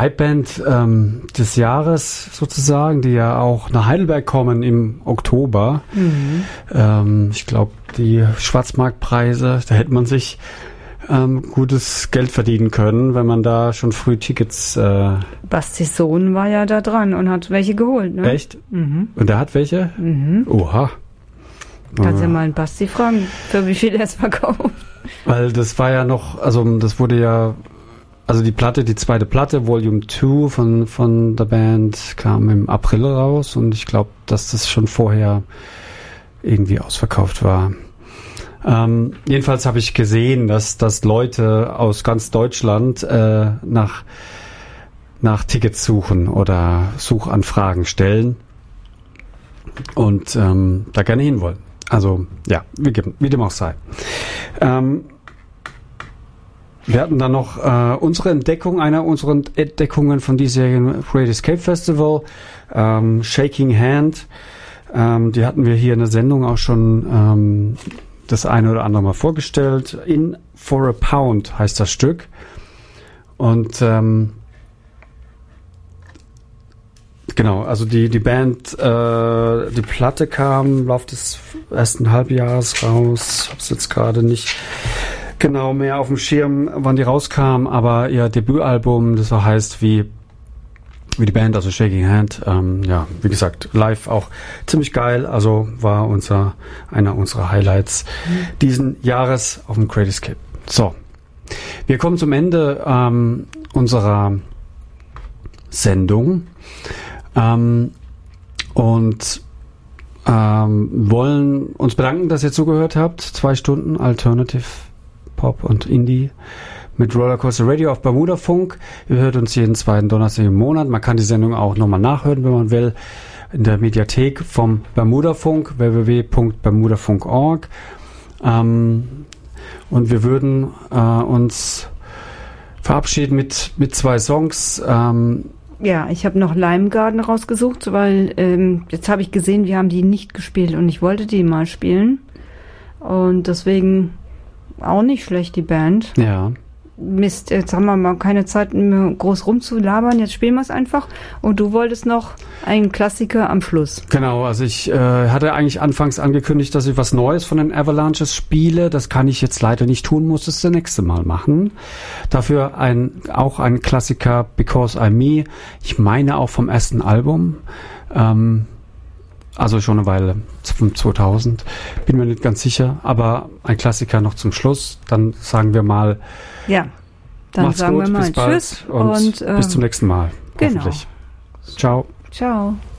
Hypeband des Jahres sozusagen, die ja auch nach Heidelberg kommen im Oktober. Ich glaube, die Schwarzmarktpreise, da hätte man sich gutes Geld verdienen können, wenn man da schon früh Tickets... Bastis Sohn war ja da dran und hat welche geholt, ne? Echt? Und der hat welche? Oha. Kannst ja mal einen Basti fragen, für wie viel er es verkauft. Weil das war ja noch, also das wurde ja, also die zweite Platte, Volume 2 von der Band kam im April raus und ich glaube, dass das schon vorher irgendwie ausverkauft war. Jedenfalls habe ich gesehen, dass Leute aus ganz Deutschland nach Tickets suchen oder Suchanfragen stellen und da gerne hinwollen. Also ja, wie dem auch sei. Wir hatten dann noch unsere Entdeckung, einer unserer Entdeckungen von diesjährigen Great Escape Festival, Shaking Hand. Die hatten wir hier in der Sendung auch schon das eine oder andere Mal vorgestellt. In for a Pound heißt das Stück. Und genau, also die Band, die Platte kam im Laufe des ersten Halbjahres raus. Ich habe es jetzt gerade nicht genau mehr auf dem Schirm, wann die rauskam, aber ihr Debütalbum, das so heißt wie die Band, also Shaking Hand, ja, wie gesagt, live auch ziemlich geil, also war einer unserer Highlights diesen Jahres auf dem Great Escape. So, wir kommen zum Ende unserer Sendung und wollen uns bedanken, dass ihr zugehört habt. 2 Stunden Alternative Pop und Indie mit Rollercoaster Radio auf Bermudafunk. Ihr hört uns jeden 2. Donnerstag im Monat. Man kann die Sendung auch nochmal nachhören, wenn man will, in der Mediathek vom Bermudafunk, www.bermudafunk.org. Und wir würden uns verabschieden mit 2 Songs. Ja, ich habe noch Lime Garden rausgesucht, weil jetzt habe ich gesehen, wir haben die nicht gespielt und ich wollte die mal spielen. Und deswegen auch nicht schlecht, die Band. Ja. Mist, jetzt haben wir mal keine Zeit, groß rumzulabern, jetzt spielen wir es einfach. Und du wolltest noch einen Klassiker am Schluss. Genau, also ich hatte eigentlich anfangs angekündigt, dass ich was Neues von den Avalanches spiele. Das kann ich jetzt leider nicht tun, muss es das nächste Mal machen. Dafür auch ein Klassiker, Because I'm Me. Ich meine auch vom ersten Album. Also schon eine Weile, von 2000. Bin mir nicht ganz sicher, aber ein Klassiker noch zum Schluss. Dann sagen wir mal, ja, dann macht's sagen gut, wir mal bis bald Tschüss und bis zum nächsten Mal. Genau. Hoffentlich. Ciao. Ciao.